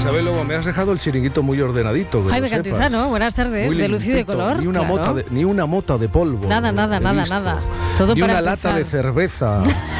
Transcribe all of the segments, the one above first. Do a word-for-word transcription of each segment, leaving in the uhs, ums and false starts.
Isabel Lobo, me has dejado el chiringuito muy ordenadito. Jaime Cantizano, buenas tardes, muy de luz y de color. Ni una, claro. mota de, ni una mota de polvo. Nada, nada, nada, visto. nada. Todo ni para una empezar. lata de cerveza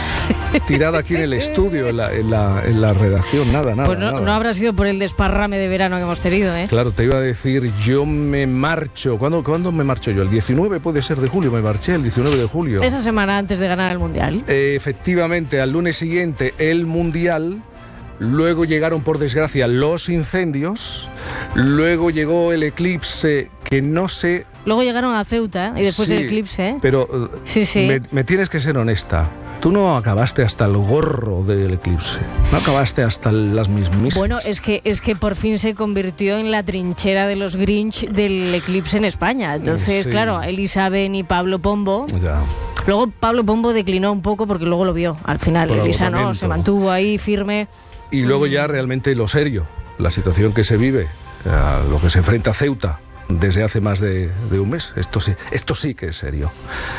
tirada aquí en el estudio, en la, en la, en la redacción, nada, nada. Pues no, nada. no habrá sido por el desparrame de verano que hemos tenido, ¿eh? Claro, te iba a decir, yo me marcho. ¿Cuándo, ¿cuándo me marcho yo? El diecinueve puede ser de julio, me marché el diecinueve de julio. Esa semana antes de ganar el Mundial. Eh, efectivamente, al lunes siguiente el Mundial. Luego llegaron, por desgracia, los incendios. Luego llegó el eclipse, que no sé... Luego llegaron a Ceuta y después sí, el eclipse, ¿eh? Pero sí, sí. Me, me tienes que ser honesta. Tú no acabaste hasta el gorro del eclipse. No acabaste hasta las mismísimas. Bueno, es que, es que por fin se convirtió en la trinchera de los Grinch del eclipse en España. Entonces, sí. claro, Elisa Ben y Pablo Pombo... Ya. Luego Pablo Pombo declinó un poco porque luego lo vio. Al final, por Elisa no, se mantuvo ahí firme. Y luego ya realmente lo serio, la situación que se vive, a lo que se enfrenta Ceuta desde hace más de, de un mes. Esto sí, esto sí que es serio,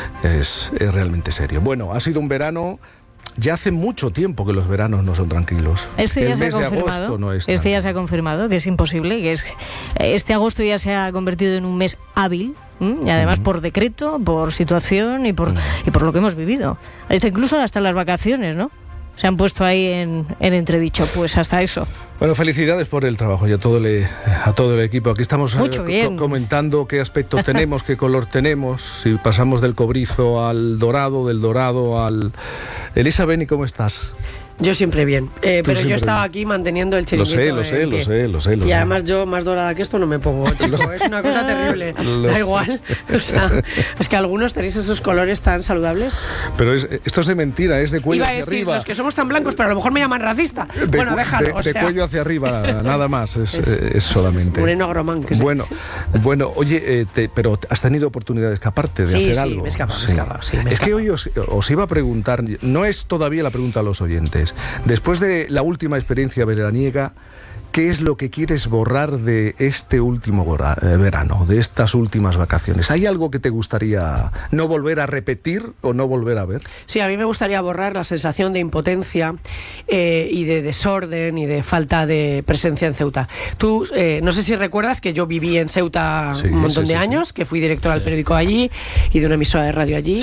es, es realmente serio. Bueno, ha sido un verano, ya hace mucho tiempo que los veranos no son tranquilos. Este ya El se mes ha de confirmado, agosto no es este tranquilo. ya se ha confirmado que es imposible, que es este agosto ya se ha convertido en un mes hábil. ¿Mm? Y además uh-huh. por decreto, por situación y por, uh-huh. y por lo que hemos vivido. Hasta incluso hasta las vacaciones, ¿no? Se han puesto ahí en, en entredicho, pues hasta eso. Bueno, felicidades por el trabajo y a todo, le, a todo el equipo. Aquí estamos eh, co- comentando qué aspecto tenemos, qué color tenemos, si pasamos del cobrizo al dorado, del dorado al... Elisa Beni, ¿cómo estás? Yo siempre bien, eh, pero siempre yo estaba bien. aquí manteniendo el chiringuito. Lo sé, lo sé, lo sé, lo sé. Lo y sé. además yo más dorada que esto no me pongo, chico, es una cosa terrible. Lo da sé. igual, o sea, es que algunos tenéis esos colores tan saludables. Pero es, esto es de mentira, es de cuello Iba a hacia decir, arriba. los que somos tan blancos, pero a lo mejor me llaman racista. De, bueno, déjalo, de, o sea. de cuello hacia arriba, nada más, es, es, es Es solamente. moreno agromán, que Bueno, se bueno, oye, eh, te, pero has tenido oportunidad de escaparte, de sí, hacer sí, algo. Me he escapado, sí, me he escapado, sí, me he es que escapado. hoy os, os iba a preguntar, no es todavía la pregunta a los oyentes, después de la última experiencia veraniega, ¿qué es lo que quieres borrar de este último vora, eh, verano, de estas últimas vacaciones? ¿Hay algo que te gustaría no volver a repetir o no volver a ver? Sí, a mí me gustaría borrar la sensación de impotencia eh, y de desorden y de falta de presencia en Ceuta. Tú, eh, no sé si recuerdas que yo viví en Ceuta sí, un montón sí, de sí, años, sí. que fui directora del periódico allí y de una emisora de radio allí,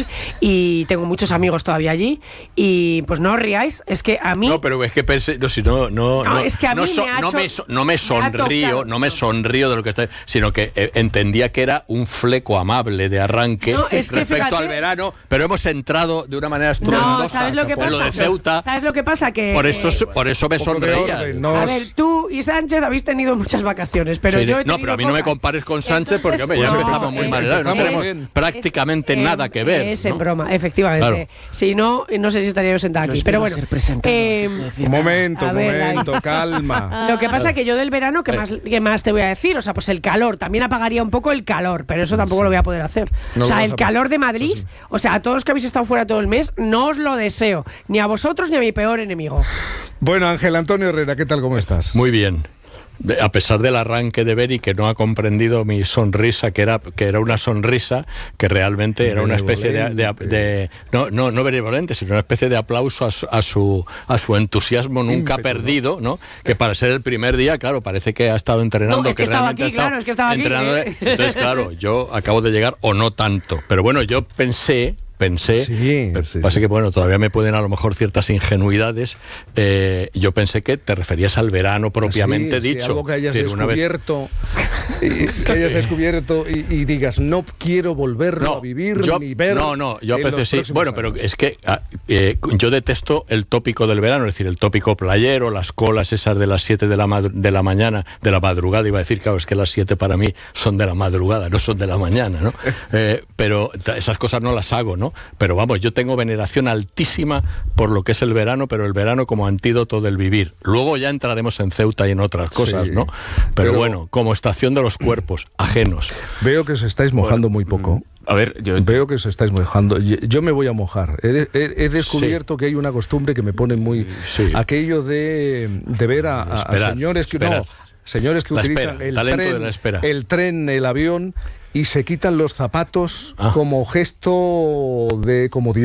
y tengo muchos amigos todavía allí, y pues no os riáis, es que a mí... No, pero es que pensé, no, si no, no, no, no, es que a mí no, so, me ha no, hecho, me, no me sonrío, me no me sonrío de lo que está, sino que eh, entendía que era un fleco amable de arranque no, es que respecto fíjate, al verano, pero hemos entrado de una manera estruendosa. No, ¿sabes lo que pasa? Lo de Ceuta. ¿Sabes lo que pasa? Que por eso, eh, por eso me sonreía. Orden, no a os... ver, tú y Sánchez habéis tenido muchas vacaciones, pero sí, yo he no, pero a mí no me compares con Sánchez. Entonces, porque hombre, ya no, empezamos muy es, mal. No tenemos bien. prácticamente es, nada que ver. Es ¿no? en broma, efectivamente. Claro. Si no, no sé si estaría yo sentada aquí. Pero bueno, eh, Un momento, un ver, momento, calma. lo que pasa es que yo del verano, ¿qué Ay. más, ¿qué más te voy a decir? O sea, pues el calor, también apagaría un poco el calor, pero eso tampoco sí. lo voy a poder hacer. No o sea, el el calor de Madrid, sí. o sea, a todos los que habéis estado fuera todo el mes, no os lo deseo, ni a vosotros ni a mi peor enemigo. Bueno, Ángel Antonio Herrera, ¿qué tal, cómo estás? Muy bien. A pesar del arranque de Beri, que no ha comprendido mi sonrisa, que era que era una sonrisa que realmente era una especie de, de, de no no no benevolente, sino una especie de aplauso a su a su, a su entusiasmo nunca Ímpetu, perdido, ¿no? Que para ser el primer día, claro, parece que ha estado entrenando, no, es que, que realmente aquí, ha estado claro, es que estaba entrenando. Aquí, ¿eh? Entonces, claro, yo acabo de llegar o no tanto, pero bueno, yo pensé Pensé, sí, sí, pasa sí. que bueno, todavía me pueden a lo mejor ciertas ingenuidades. Eh, yo pensé que te referías al verano propiamente sí, dicho. Sí, algo que hayas decir, descubierto, vez... y, que hayas descubierto y, y digas no quiero volverlo no, a vivir yo, ni ver. No, no, yo pensé sí. Bueno, años. pero es que eh, yo detesto el tópico del verano, es decir, el tópico playero, las colas esas de las siete de la de la mañana, de la madrugada, iba a decir, claro, es que las siete para mí son de la madrugada, no son de la mañana, ¿no? Eh, pero esas cosas no las hago, ¿no? Pero vamos, yo tengo veneración altísima por lo que es el verano, pero el verano como antídoto del vivir. Luego ya entraremos en Ceuta y en otras cosas, sí, ¿no? Pero, pero bueno, como estación de los cuerpos ajenos. Veo que os estáis mojando bueno, muy poco. A ver, yo... Veo que os estáis mojando. Yo me voy a mojar. He, de, he, he descubierto sí. que hay una costumbre que me pone muy... Sí. Aquello de, de ver a, a, a señores que... esperar. No, señores que la utilizan espera, el, tren, de la espera. el tren, el avión... y se quitan los zapatos ah. como gesto de comodidad.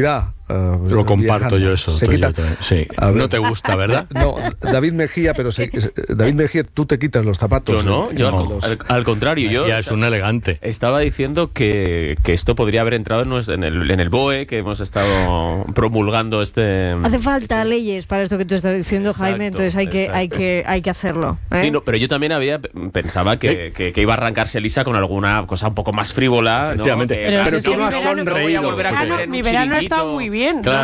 Uh, Lo comparto viajando. yo eso. Se estoy quita. yo también. Sí. A ver. No te gusta, ¿verdad? No, David Mejía, pero se- David Mejía, tú te quitas los zapatos. Yo no, eh, yo no, no. los- Al, al contrario, yo Ya es un elegante. estaba diciendo que, que esto podría haber entrado en, nues- en el, en el B O E, que hemos estado promulgando este... Hace falta leyes para esto que tú estás diciendo, Exacto, Jaime, entonces hay que, hay exacto. que, hay que hacerlo. ¿eh? Sí, no, pero yo también había pensaba que, que, que iba a arrancarse Elisa con alguna cosa un poco más frívola, ¿no? Efectivamente. Que, Pero claro, si es que no mi has verano- sonreído. Mi verano, mi verano está muy bien. Claro.